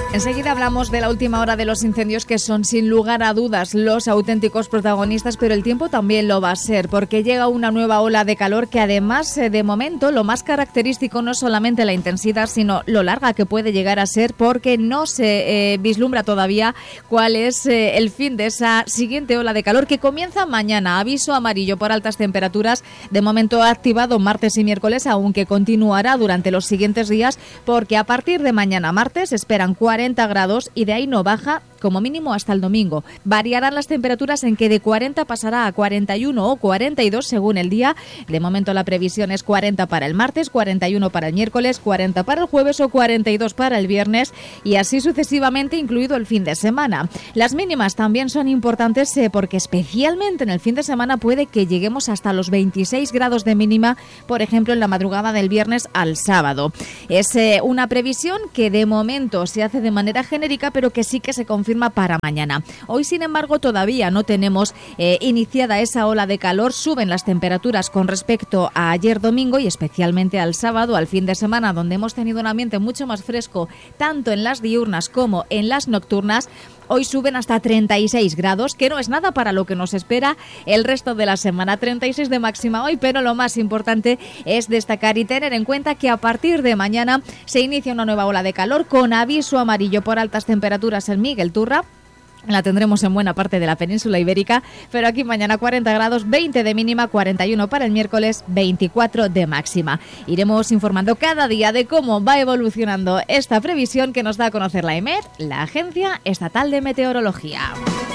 Enseguida hablamos de la última hora de los incendios, que son sin lugar a dudas los auténticos protagonistas, pero el tiempo también lo va a ser, porque llega una nueva ola de calor que además, de momento, lo más característico no es solamente la intensidad, sino lo larga que puede llegar a ser, porque no se vislumbra todavía cuál es el fin de esa siguiente ola de calor que comienza mañana. Aviso amarillo por altas temperaturas, de momento activado martes y miércoles, aunque continuará durante los siguientes días, porque a partir de mañana martes esperan 40 grados y de ahí no baja como mínimo hasta el domingo. Variarán las temperaturas en que de 40 pasará a 41 o 42 según el día. De momento la previsión es 40 para el martes, 41 para el miércoles, 40 para el jueves o 42 para el viernes y así sucesivamente, incluido el fin de semana. Las mínimas también son importantes porque especialmente en el fin de semana puede que lleguemos hasta los 26 grados de mínima, por ejemplo en la madrugada del viernes al sábado. Es una previsión que de momento se hace de manera genérica, pero que sí que se confirma para mañana. Hoy, sin embargo, todavía no tenemos iniciada esa ola de calor. Suben las temperaturas con respecto a ayer domingo y especialmente al sábado, al fin de semana, donde hemos tenido un ambiente mucho más fresco, tanto en las diurnas como en las nocturnas. Hoy suben hasta 36 grados, que no es nada para lo que nos espera el resto de la semana. 36 de máxima hoy, pero lo más importante es destacar y tener en cuenta que a partir de mañana se inicia una nueva ola de calor con aviso amarillo por altas temperaturas en Miguel Turra. La tendremos en buena parte de la península ibérica, pero aquí mañana 40 grados, 20 de mínima, 41 para el miércoles, 24 de máxima. Iremos informando cada día de cómo va evolucionando esta previsión que nos da a conocer la EMET, la Agencia Estatal de Meteorología.